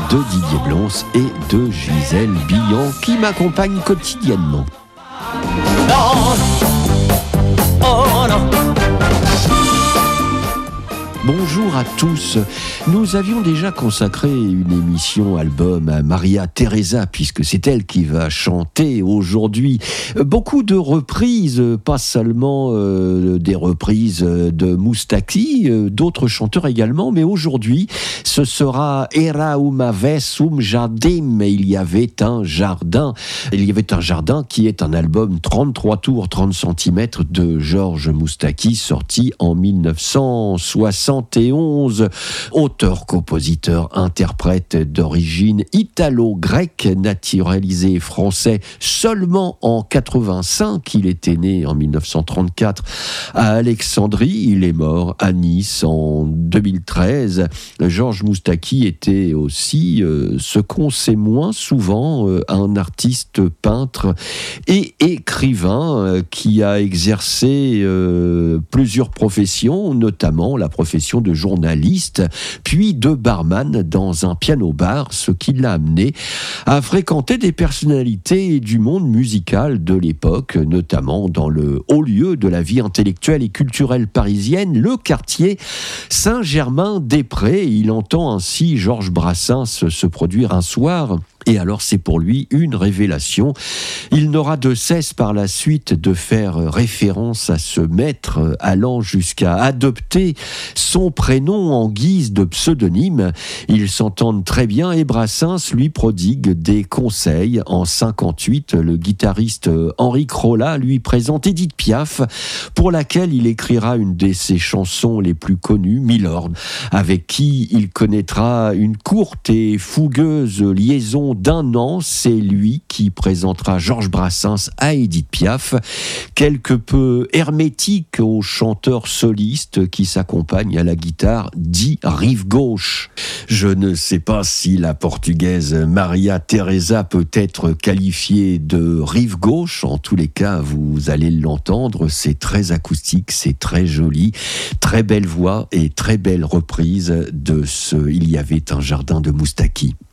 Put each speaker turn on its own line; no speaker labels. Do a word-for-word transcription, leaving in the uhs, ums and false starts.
de Didier Blons et de Gisèle Billon qui m'accompagnent quotidiennement.
Non. Oh non.
Bonjour à tous. Nous avions déjà consacré une émission album à Maria Teresa, puisque c'est elle qui va chanter aujourd'hui. Beaucoup de reprises, pas seulement euh, des reprises de Moustaki, euh, d'autres chanteurs également, mais aujourd'hui, ce sera Era uma vez um jardim, il y avait un jardin. Il y avait un jardin qui est un album trente-trois tours, trente centimètres de Georges Moustaki, sorti en mille neuf cent soixante et onze. Auteur, compositeur, interprète d'origine italo-grecque, naturalisé français seulement en quatre-vingt-cinq. Il était né en mille neuf cent trente-quatre à Alexandrie. Il est mort à Nice en deux mille treize. Georges Moustaki était aussi, euh, ce qu'on sait moins souvent, euh, un artiste peintre et écrivain euh, qui a exercé euh, plusieurs professions, notamment la profession de journaliste, puis de barman dans un piano-bar, ce qui l'a amené à fréquenter des personnalités du monde musical de l'époque, notamment dans le haut lieu de la vie intellectuelle et culturelle parisienne, le quartier Saint-Germain-des-Prés. Il entend ainsi Georges Brassens se produire un soir. Et alors c'est pour lui une révélation. Il n'aura de cesse par la suite de faire référence à ce maître, allant jusqu'à adopter son prénom en guise de pseudonyme. Ils s'entendent très bien et Brassens lui prodigue des conseils. En cinquante-huit, le guitariste Henri Crolla lui présente Édith Piaf, pour laquelle il écrira une de ses chansons les plus connues, Milord, avec qui il connaîtra une courte et fougueuse liaison d'un an. C'est lui qui présentera Georges Brassens à Édith Piaf, quelque peu hermétique au chanteur soliste qui s'accompagne à la guitare, dit Rive Gauche. Je ne sais pas si la portugaise Maria Teresa peut être qualifiée de Rive Gauche. En tous les cas, vous allez l'entendre, c'est très acoustique, c'est très joli, très belle voix et très belle reprise de ce « Il y avait un jardin » de Moustaki.